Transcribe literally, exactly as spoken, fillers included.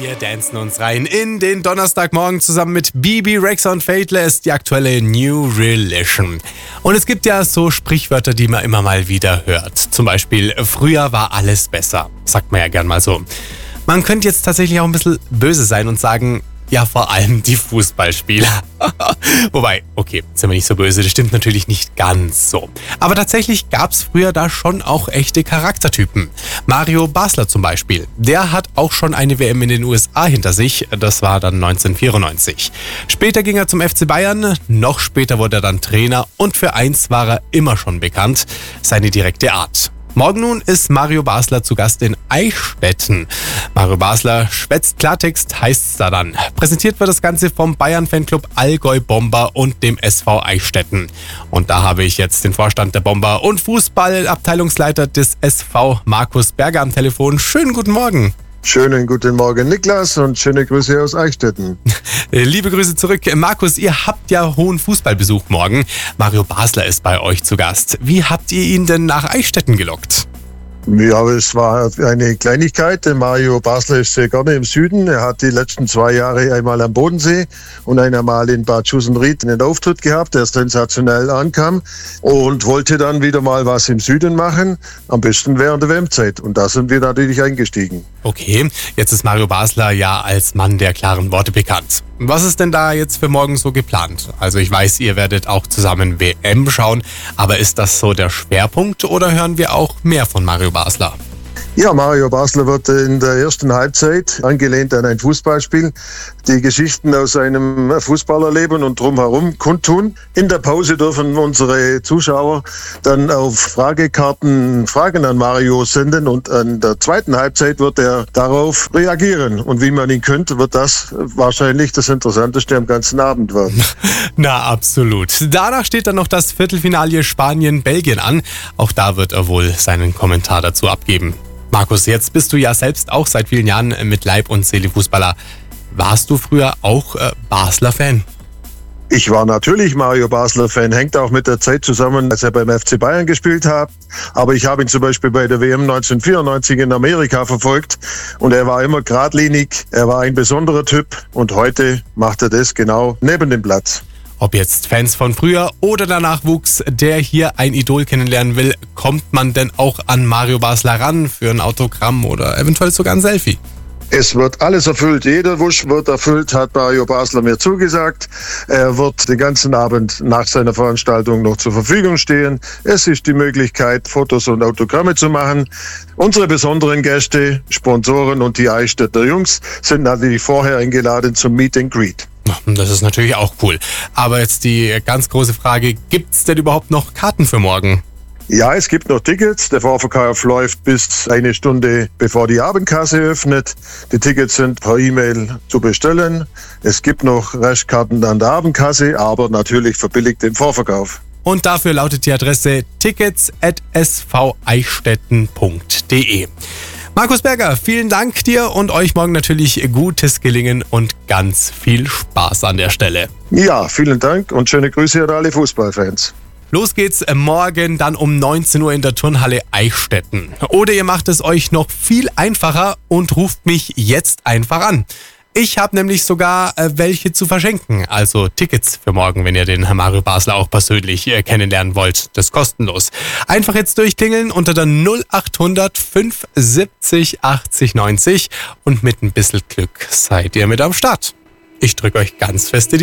Wir dancen uns rein in den Donnerstagmorgen zusammen mit Bibi Rexa und Faithless, die aktuelle New Religion. Und es gibt ja so Sprichwörter, die man immer mal wieder hört. Zum Beispiel, früher war alles besser. Sagt man ja gern mal so. Man könnte jetzt tatsächlich auch ein bisschen böse sein und sagen, ja, vor allem die Fußballspieler. Wobei, okay, sind wir nicht so böse, das stimmt natürlich nicht ganz so. Aber tatsächlich gab es früher da schon auch echte Charaktertypen. Mario Basler zum Beispiel, der hat auch schon eine W M in den U S A hinter sich, das war dann neunzehnhundertvierundneunzig. Später ging er zum F C Bayern, noch später wurde er dann Trainer und für eins war er immer schon bekannt, seine direkte Art. Morgen nun ist Mario Basler zu Gast in Eichstätten. Mario Basler schwätzt Klartext, heißt's da dann. Präsentiert wird das Ganze vom Bayern-Fanclub Allgäu Bomber und dem S V Eichstätten. Und da habe ich jetzt den Vorstand der Bomber und Fußballabteilungsleiter des S V, Markus Berger, am Telefon. Schönen guten Morgen. Schönen guten Morgen, Niklas, und schöne Grüße aus Eichstätten. Liebe Grüße zurück. Markus, ihr habt ja hohen Fußballbesuch morgen. Mario Basler ist bei euch zu Gast. Wie habt ihr ihn denn nach Eichstätten gelockt? Ja, es war eine Kleinigkeit. Mario Basler ist sehr gerne im Süden. Er hat die letzten zwei Jahre einmal am Bodensee und einmal in Bad Schussenried einen Auftritt gehabt, der sensationell ankam, und wollte dann wieder mal was im Süden machen, am besten während der W M-Zeit. Und da sind wir natürlich eingestiegen. Okay, jetzt ist Mario Basler ja als Mann der klaren Worte bekannt. Was ist denn da jetzt für morgen so geplant? Also ich weiß, ihr werdet auch zusammen W M schauen, aber ist das so der Schwerpunkt oder hören wir auch mehr von Mario Basler? Ja, Mario Basler wird in der ersten Halbzeit, angelehnt an ein Fußballspiel, die Geschichten aus seinem Fußballerleben und drumherum kundtun. In der Pause dürfen unsere Zuschauer dann auf Fragekarten Fragen an Mario senden und in der zweiten Halbzeit wird er darauf reagieren. Und wie man ihn kennt, wird das wahrscheinlich das Interessanteste am ganzen Abend werden. Na, absolut. Danach steht dann noch das Viertelfinale Spanien-Belgien an. Auch da wird er wohl seinen Kommentar dazu abgeben. Markus, jetzt bist du ja selbst auch seit vielen Jahren mit Leib und Seele Fußballer. Warst du früher auch äh, Basler-Fan? Ich war natürlich Mario Basler-Fan, hängt auch mit der Zeit zusammen, als er beim F C Bayern gespielt hat. Aber ich habe ihn zum Beispiel bei der W M neunzehnhundertvierundneunzig in Amerika verfolgt und er war immer geradlinig, er war ein besonderer Typ und heute macht er das genau neben dem Platz. Ob jetzt Fans von früher oder der Nachwuchs, der hier ein Idol kennenlernen will, kommt man denn auch an Mario Basler ran für ein Autogramm oder eventuell sogar ein Selfie? Es wird alles erfüllt. Jeder Wunsch wird erfüllt, hat Mario Basler mir zugesagt. Er wird den ganzen Abend nach seiner Veranstaltung noch zur Verfügung stehen. Es ist die Möglichkeit, Fotos und Autogramme zu machen. Unsere besonderen Gäste, Sponsoren und die Eichstätter Jungs sind natürlich vorher eingeladen zum Meet and Greet. Das ist natürlich auch cool. Aber jetzt die ganz große Frage, gibt es denn überhaupt noch Karten für morgen? Ja, es gibt noch Tickets. Der Vorverkauf läuft bis eine Stunde bevor die Abendkasse öffnet. Die Tickets sind per E-Mail zu bestellen. Es gibt noch Restkarten an der Abendkasse, aber natürlich verbilligt im Vorverkauf. Und dafür lautet die Adresse tickets at s v eichstätten punkt d e. Markus Berger, vielen Dank dir und euch morgen natürlich gutes Gelingen und ganz viel Spaß an der Stelle. Ja, vielen Dank und schöne Grüße an alle Fußballfans. Los geht's morgen dann um neunzehn Uhr in der Turnhalle Eichstätten. Oder ihr macht es euch noch viel einfacher und ruft mich jetzt einfach an. Ich habe nämlich sogar äh, welche zu verschenken, also Tickets für morgen, wenn ihr den Mario Basler auch persönlich äh, kennenlernen wollt. Das ist kostenlos. Einfach jetzt durchklingeln unter der null acht hundert fünf siebzig achtzig neunzig und mit ein bisschen Glück seid ihr mit am Start. Ich drücke euch ganz fest die